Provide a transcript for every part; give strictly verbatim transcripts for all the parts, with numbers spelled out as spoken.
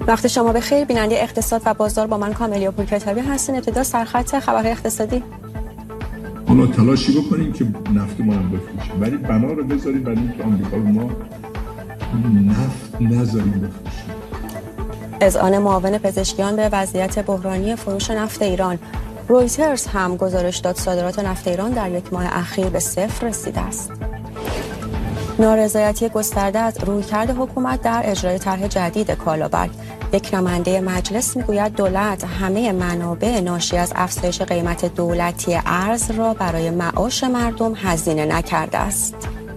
وقت شما بخیر. بیننده اقتصاد و بازار با من کاملیا پورکتابی هستین. ابتدا سرخط خبرهای اقتصادی. حالا تلاشی بکنیم که نفت ما هم بفروشیم، ولی بنا رو بذاریم برای اینکه آمریکا ما نفت نذاریم بفروشیم. اذعان معاون پزشکیان به وضعیت بحرانی فروش نفت ایران. رویترز هم گزارش داد صادرات نفت ایران در یک ماه اخیر به صفر رسیده است. نارضایتی گسترده از رویکرد حکومت در اجرای طرح جدید کالابرگ. یک نماینده مجلس میگوید دولت همه منابع ناشی از افزایش قیمت دولتی ارز را برای معاش مردم هزینه نکرده است.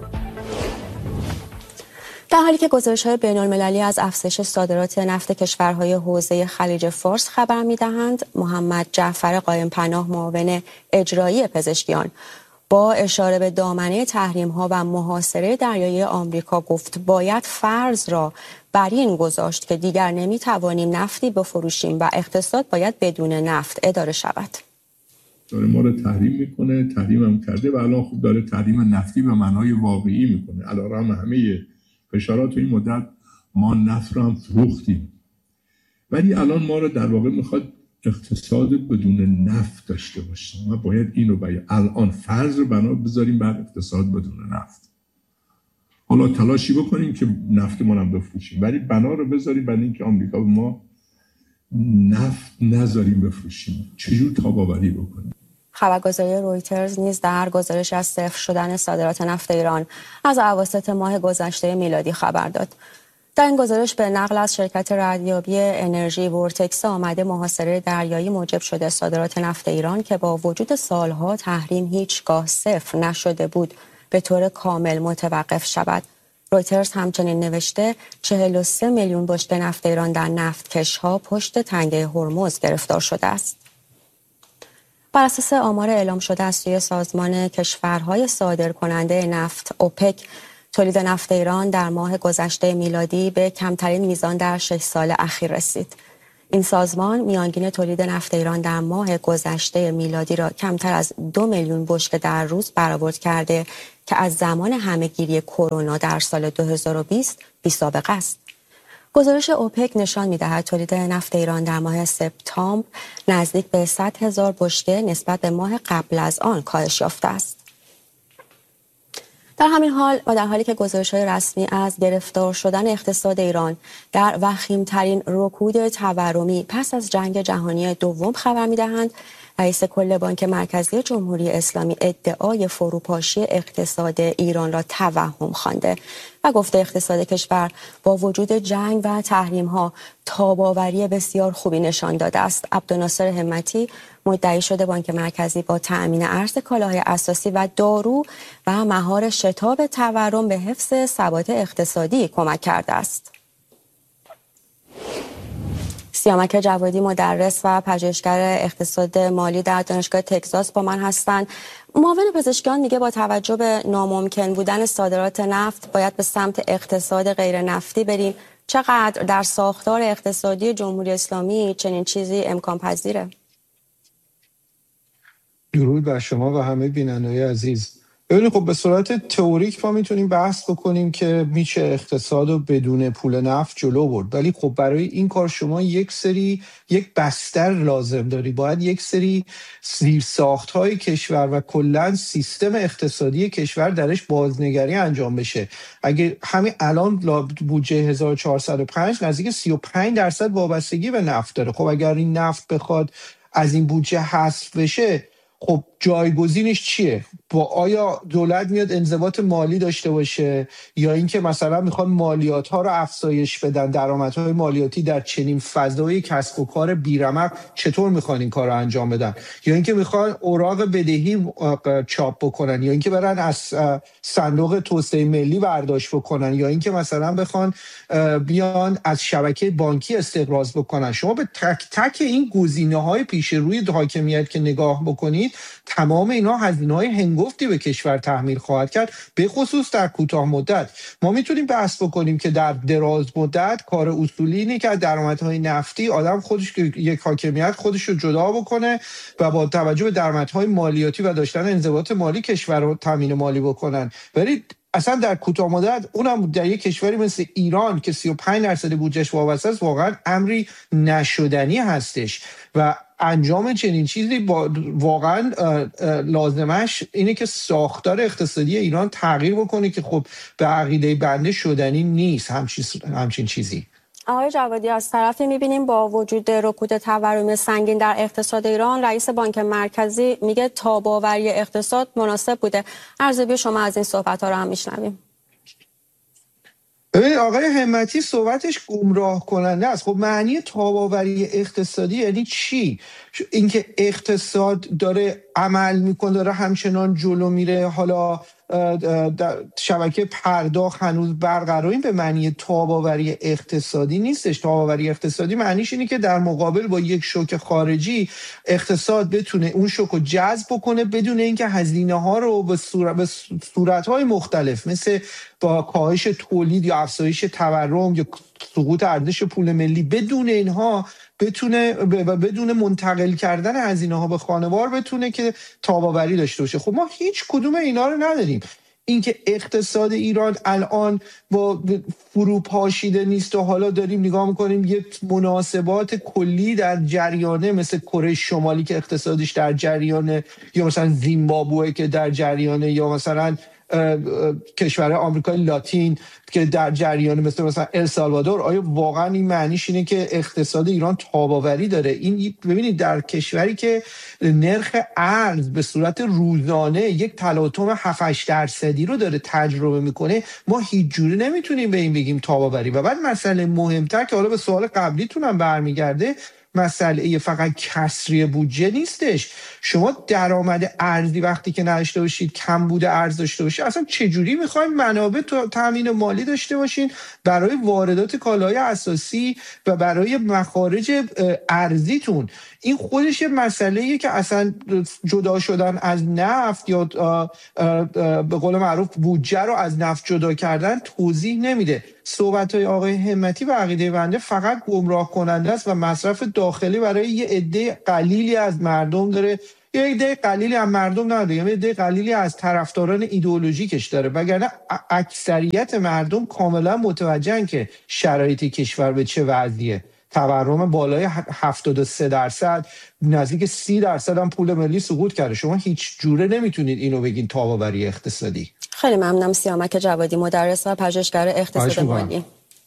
در حالی که گزارش‌های بین‌المللی از افزایش صادرات نفت کشورهای حوزه خلیج فارس خبر می‌دهند، محمد جعفر قائم‌پناه معاون اجرایی پزشکیان با اشاره به دامنه تحریم‌ها و محاصره دریایی آمریکا گفت باید فرض را بر این گذاشت که دیگر نمی‌توانیم نفتی بفروشیم و اقتصاد باید بدون نفت اداره شود. داره ما رو تحریم میکنه، تحریم هم کرده و الان خوب داره تحریم نفتی به معنای واقعی میکنه. علیرغم همه فشارات این مدت ما نفت رو هم فروختیم، ولی الان ما رو در واقع میخواد اقتصاد بدون نفت داشته باشیم. ما باید اینو باید الان فرض رو بنا بذاریم بر اقتصاد بدون نفت. حالا تلاشی بکنیم که نفت ما هم بفروشیم، ولی بنا رو بذاریم برای اینکه آمریکا به ما نفت نذاریم بفروشیم. چجور تاب‌آوری بکنیم؟ خبرگزاری رویترز نیز در گزارش از صفر شدن صادرات نفت ایران از اواسط ماه گذشته میلادی خبر داد. در این گزارش به نقل از شرکت ردیابی انرژی ورتکس آمده محاصره دریایی موجب شده صادرات نفت ایران که با وجود سالها تحریم هیچگاه صفر نشده بود به طور کامل متوقف شود. رویترز همچنین نوشته چهل و سه میلیون بشکه نفت ایران در نفتکش‌ها پشت تنگه هرمز گرفتار شده است. بر اساس آمار اعلام شده از سوی سازمان کشورهای صادرکننده نفت اوپک، تولید نفت ایران در ماه گذشته میلادی به کمترین میزان در شش سال اخیر رسید. این سازمان میانگین تولید نفت ایران در ماه گذشته میلادی را کمتر از دو میلیون بشکه در روز برآورد کرده که از زمان همهگیری کرونا در سال دو هزار و بیست بی‌سابقه است. گزارش اوپک نشان می‌دهد تولید نفت ایران در ماه سپتامبر نزدیک به صد هزار بشکه نسبت به ماه قبل از آن کاهش یافته است. در همین حال و در حالی که گزارش‌های رسمی از گرفتار شدن اقتصاد ایران در وخیم‌ترین رکود تورمی پس از جنگ جهانی دوم خبر می‌دهند، رئیس کل بانک مرکزی جمهوری اسلامی ادعای فروپاشی اقتصاد ایران را توهم خوانده و گفته اقتصاد کشور با وجود جنگ و تحریم‌ها تاب‌آوری بسیار خوبی نشان داده است. عبدالناصر همتی مدعی شده بانک مرکزی با تأمین ارز کالاهای اساسی و دارو و مهار شتاب تورم به حفظ ثبات اقتصادی کمک کرده است. سیامک جوادی مدرس و پژوهشگر اقتصاد مالی در دانشگاه تگزاس با من هستند. معاون پزشکیان میگه با توجه به ناممکن بودن صادرات نفت باید به سمت اقتصاد غیر نفتی بریم. چقدر در ساختار اقتصادی جمهوری اسلامی چنین چیزی امکان پذیره؟ درود بر شما و همه بینندگان عزیز. ببینید خب به صورت تئوریک ما میتونیم بحث بکنیم که میشه اقتصاد رو بدون پول نفت جلو برد، ولی خب برای این کار شما یک سری یک بستر لازم داری. باید یک سری زیرساخت‌های کشور و کلاً سیستم اقتصادی کشور درش بازنگری انجام بشه. اگه همین الان بودجه هزار و چهارصد و پنج نزدیک سی و پنج درصد وابستگی به نفت داره. خب اگر این نفت بخواد از این بودجه حذف بشه، خب جایگزینش چیه؟ با آیا دولت میاد انضباط مالی داشته باشه یا اینکه مثلا میخوان مالیات ها رو افزایش بدن؟ درآمدهای مالیاتی در چنین فضای کسب و کار بیرمق چطور میخوان این کار رو انجام بدن؟ یا اینکه میخوان اوراق بدهی چاپ بکنن، یا اینکه برن از صندوق توسعه ملی برداشت بکنن، یا اینکه مثلا بخوان بیان از شبکه بانکی استقراض بکنن. شما به تک تک این گزینه‌های پیش روی حاکمیت که نگاه بکنید، تمام اینا هزینه‌های هنگفتی به کشور تحمیل خواهد کرد، به خصوص در کوتاه مدت. ما میتونیم بحث بکنیم که در دراز مدت کار اصولی اینه که درآمدهای نفتی آدم خودش که یک حاکمیت خودش رو جدا بکنه و با توجه به درآمدهای مالیاتی و داشتن انضباط مالی کشور رو تامین مالی بکنن. ولی اصلا در کوتاه مدت، اونم در یک کشوری مثل ایران که سی و پنج درصد بودجهش وابسته است، واقعا امری نشدنی هستش و انجام چنین چیزی با واقعا لازمش اینه که ساختار اقتصادی ایران تغییر بکنه که خب به عقیده بنده شدنی نیست همچین همچین چیزی. آقای جوادی، از طرفی می‌بینیم با وجود رکود تورم سنگین در اقتصاد ایران، رئیس بانک مرکزی میگه تاب‌آوری اقتصاد مناسب بوده. ارزیابی شما از این صحبت‌ها رو هم میشنویم. ببینید آقای همتی صحبتش گمراه کننده است. خب معنی تاب‌آوری اقتصادی یعنی چی؟ اینکه اقتصاد داره عمل میکنه، داره همچنان جلو میره، حالا شبکه پرداخت هنوز برقرار، این به معنی تاب‌آوری اقتصادی نیستش. تاب‌آوری اقتصادی معنیش اینه که در مقابل با یک شوک خارجی اقتصاد بتونه اون شوک رو جذب بکنه بدون اینکه هزینه ها رو به صورت به صورت‌های مختلف مثل با کاهش تولید یا افزایش تورم یا سقوط ارزش پول ملی، بدون اینها بتونه و بدون منتقل کردن هزینه ها به خانوار بتونه که تاب‌آوری داشته باشه. خب ما هیچ کدوم اینا رو نداریم. اینکه اقتصاد ایران الان با فروپاشیده نیست و حالا داریم نگاه میکنیم یه مناسبات کلی در جریانه، مثل کره شمالی که اقتصادش در جریانه، یا مثلا زیمبابوه که در جریانه، یا مثلا کشور آمریکای لاتین که در جریان، مثل مثلا السالوادور، آیا واقعا این معنیش اینه که اقتصاد ایران تاب‌آوری داره؟ این ببینید در کشوری که نرخ ارز به صورت روزانه یک تلاطم هفت هشت درصدی رو داره تجربه میکنه، ما هیچ جوری نمیتونیم به این بگیم تاب‌آوری. و بعد مسئله مهمتر که حالا به سوال قبلیتون هم برمیگرده، مسئله فقط کسری بودجه نیستش. شما درآمد ارزی وقتی که نداشته باشید، کم بوده ارز داشته باشید، اصلا چجوری میخواین منابع تامین مالی داشته باشین برای واردات کالای اساسی و برای مخارج ارزیتون؟ این خودش مسئله‌ایه که اصلا جدا شدن از نفت یا به قول معروف بودجه رو از نفت جدا کردن توضیح نمیده. صحبت‌های آقای همتی و عقیده بنده فقط گمراه کننده است و مصرف داخلی برای یه عده قلیلی از مردم داره، یه عده قلیلی از مردم نداره، یه عده قلیلی از طرفداران ایدئولوژیکش داره، وگرنه اکثریت مردم کاملا متوجهن که شرایط کشور به چه وضعیه. تورم بالای هفتاد و سه درصد، نزدیک سی درصد هم پول ملی سقوط کرده. شما هیچ جوره نمیتونید اینو بگین تاب‌آوری اقتصادی. خیلی ممنونم. سیامک جوادی، مدرس و پژوهشگر اقتصاد مالی.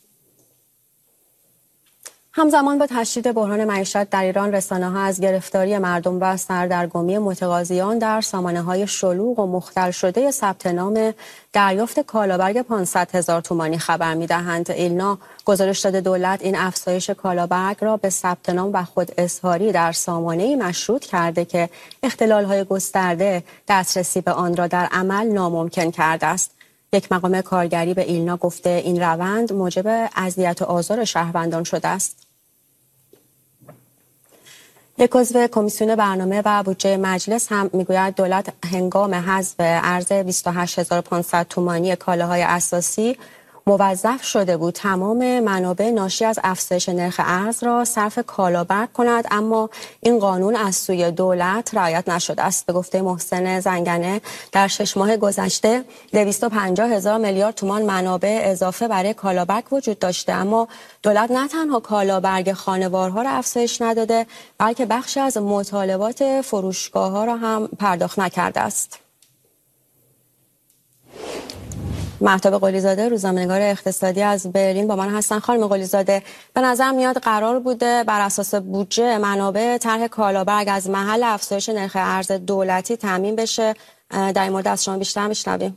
همزمان با تشدید بحران معیشت در ایران، رسانه‌ها از گرفتاری مردم و سردرگمی متقاضیان در سامانه‌های شلوغ و مختل شده ثبت نام دریافت کالابرگ پانصد هزار تومانی خبر می‌دهند. ایلنا گزارش داده دولت این افزایش کالابرگ را به ثبت نام و خود اظهاری در سامانه‌ای مشروط کرده که اختلال‌های گسترده دسترسی به آن را در عمل ناممکن کرده است. یک مقام کارگری به ایلنا گفته این روند موجب اذیت و آزار شهروندان شده است. یک عضو کمیسیون برنامه و بودجه مجلس هم میگوید دولت هنگام حذف ارز بیست و هشت هزار و پانصد تومانی کالاهای اساسی موظف شده بود تمام منابع ناشی از افزایش نرخ ارز را صرف کالابرگ کند، اما این قانون از سوی دولت رعایت نشده است. به گفته محسن زنگنه در شش ماه گذشته دویست و پنجاه هزار میلیارد تومان منابع اضافه برای کالابرگ وجود داشته، اما دولت نه تنها کالابرگ خانوارها را افزایش نداده بلکه بخشی از مطالبات فروشگاه‌ها را هم پرداخت نکرده است. مهتاب قلیزاده، روزنامه‌نگار اقتصادی از برلین با من هستن. خانم قلیزاده، به نظر میاد قرار بوده بر اساس بودجه منابع طرح کالابرگ از محل افزایش نرخ ارز دولتی تامین بشه. در این مورد از شما بیشتر میشنویم.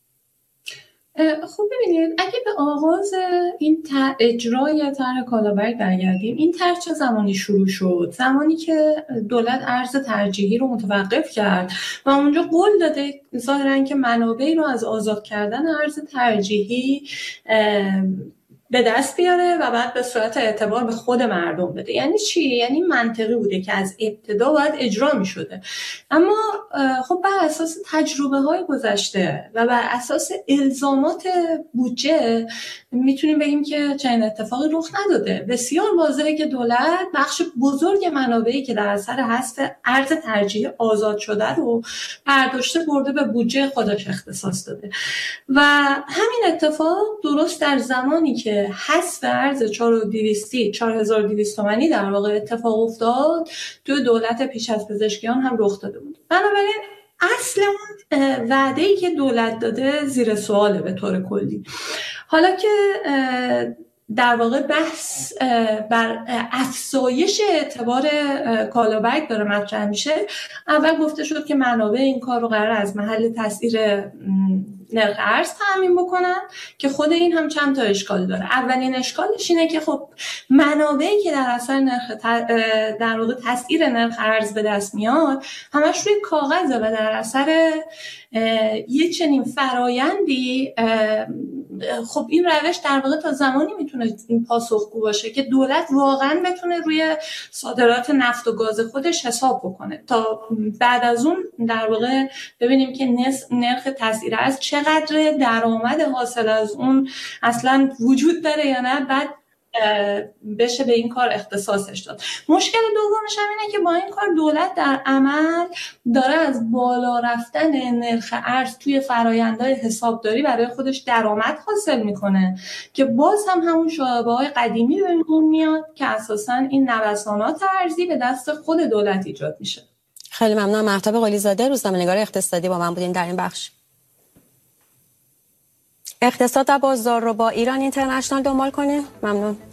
خب ببینید، اگه به آغاز این اجرای طرح کالابرگ برگردیم، این طرح چه زمانی شروع شد؟ زمانی که دولت ارز ترجیحی رو متوقف کرد و اونجا قول داده ظاهراً که منابعی رو از آزاد کردن ارز ترجیحی به دست بیاره و بعد به صورت اعتبار به خود مردم بده. یعنی چی؟ یعنی منطقی بوده که از ابتدا باید اجرا می شده. اما خب بر اساس تجربه های گذشته و بر اساس الزامات بودجه میتونیم بگیم که چنین اتفاقی رخ نداده. بسیار واضحه که دولت بخش بزرگ منابعی که در اثر حذف ارز ترجیحی آزاد شده رو برداشته برده به بودجه خودش اختصاص داده و همین اتفاق درست در زمانی که حذف ارز چهار هزار و دویست تومانی در واقع اتفاق افتاد تو دولت پیش از پزشکیان هم رخ داده بود. بنابراین اصل اون وعده‌ای که دولت داده زیر سواله به طور کلی. حالا که در واقع بحث بر افزایش اعتبار کالابرگ داره مطرح میشه، اول گفته شد که منابع این کار رو قرار از محل تسعیر نرخ ارز تامین بکنن که خود این هم چند تا اشکال داره. اولین اشکالش اینه که خب منابعی که در اثر نرخ در واقع تسعیر نرخ ارز به دست میاد همش روی کاغذه و در اثر یه چنین فرایندی خب این روش در واقع تا زمانی میتونه این پاسخگو باشه که دولت واقعا بتونه روی صادرات نفت و گاز خودش حساب بکنه تا بعد از اون در واقع ببینیم که نرخ تسعیر ارز چقدر درآمد حاصل از اون اصلا وجود داره یا نه، بعد بشه به این کار اختصاصش داد. مشکل دومش هم اینه که با این کار دولت در عمل داره از بالا رفتن نرخ ارز توی فرآیندهای حسابداری برای خودش درآمد حاصل میکنه که باز هم همون شعبه‌های قدیمی به مرور میاد که اساساً این نوسانات ارزی به دست خود دولت ایجاد میشه. خیلی ممنونم. مهتاب قلی‌زاده، روزنامه‌نگار اقتصادی، با من بودین در این بخش. اقتصاد و بازار رو با ایران اینترنشنال دنبال کنیم. ممنون.